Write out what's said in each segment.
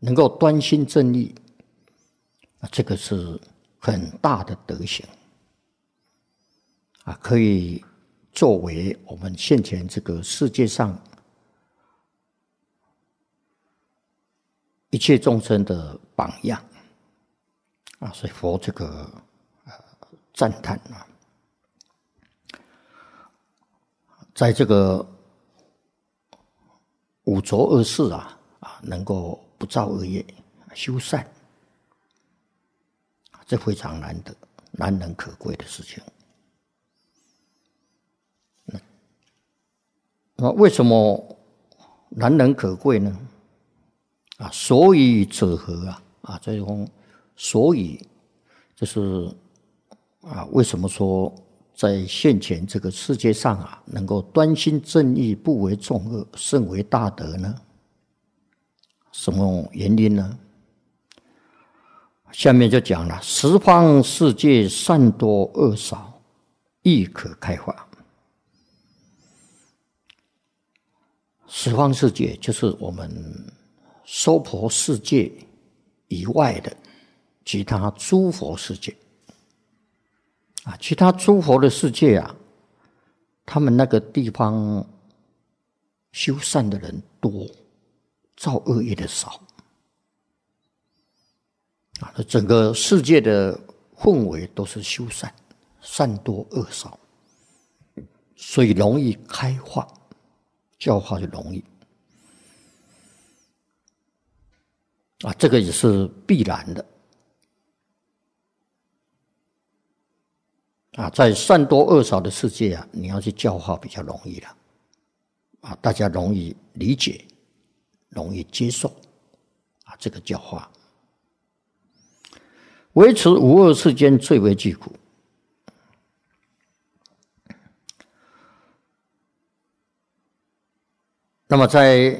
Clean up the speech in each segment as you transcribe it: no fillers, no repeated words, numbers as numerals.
能够端心正义，这个是很大的德行可以作为我们现前这个世界上一切众生的榜样所以佛这个赞叹在这个五浊恶世能够不造恶业，修善，这非常难得、难能可贵的事情。那为什么难能可贵呢？所以者何这种所以就是为什么说在现前这个世界上能够端心正义，不为众恶，甚为大德呢？什么原因呢？下面就讲了，十方世界善多恶少，亦可开发。十方世界就是我们娑婆世界以外的其他诸佛世界其他诸佛的世界他们那个地方修善的人多，造恶业的少整个世界的氛围都是修善，善多恶少，所以容易开化，教化就容易这个也是必然的在善多恶少的世界你要去教化比较容易了大家容易理解，容易接受这个教化。维持无恶世间最为具苦。那么在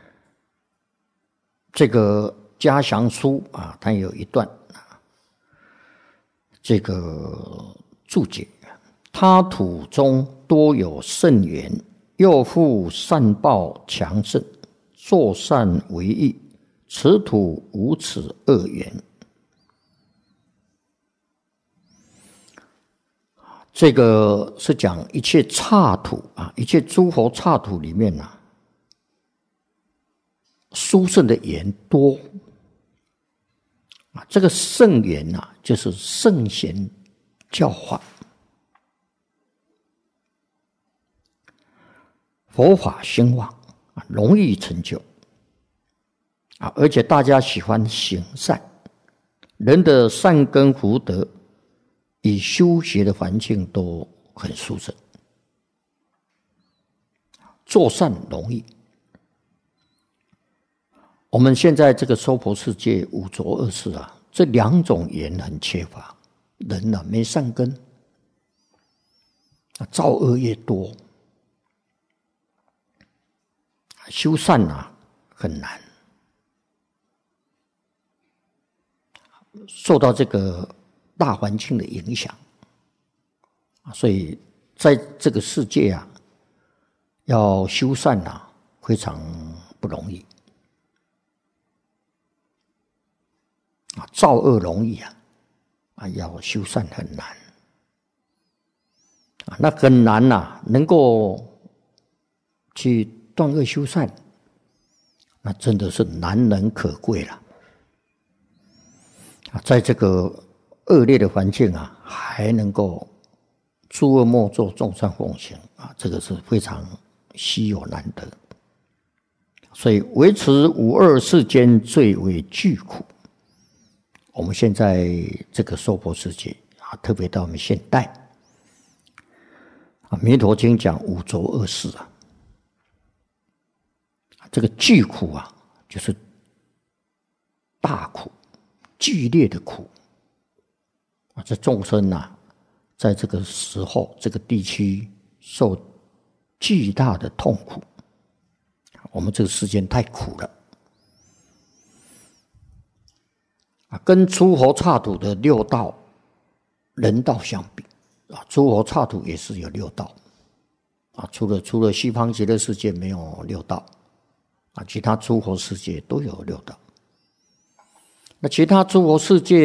这个嘉祥书它有一段这个注解，他土中多有圣缘，又复善报强盛，作善为义，此土无此恶缘。这个是讲一切刹土一切诸佛刹土里面殊胜的缘多这个圣缘就是圣贤教化，佛法兴旺容易成就而且大家喜欢行善，人的善根福德以修学的环境都很殊胜，做善容易。我们现在这个娑婆世界五浊恶世这两种缘很缺乏，人没善根，造恶业多，修善很难，受到这个大环境的影响所以在这个世界要修善非常不容易造恶容易要修善很难那很难能够去断恶修善，那真的是难能可贵了在这个恶劣的环境还能够诸恶莫作，众善奉行这个是非常稀有难得。所以维持五恶世间最为具苦。我们现在这个娑婆世界特别到我们现代弥陀经讲五浊恶世这个具苦就是大苦，剧烈的苦这众生在这个时候这个地区受巨大的痛苦，我们这个世间太苦了跟诸佛刹土的六道人道相比诸佛刹土也是有六道除了西方极乐世界没有六道其他诸佛世界都有六道那其他诸佛世界